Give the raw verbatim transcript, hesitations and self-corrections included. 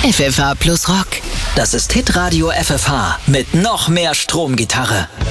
F F H plus Rock. Das ist Hitradio F F H mit noch mehr Stromgitarre.